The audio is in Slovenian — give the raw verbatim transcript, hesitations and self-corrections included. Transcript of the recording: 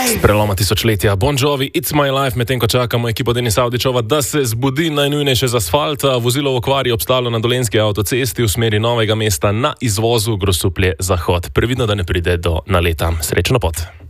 S preloma tisočletja Bon Jovi, It's My Life, medtem ko čakamo ekipo Denisa Avdićova, da se zbudi najnujnejše z asfalta. Vozilo v okvari obstalo na dolenjski avtocesti v smeri Novega mesta na izvozu Grosuplje Zahod. Previdno, da ne pride do naleta. Srečno pot.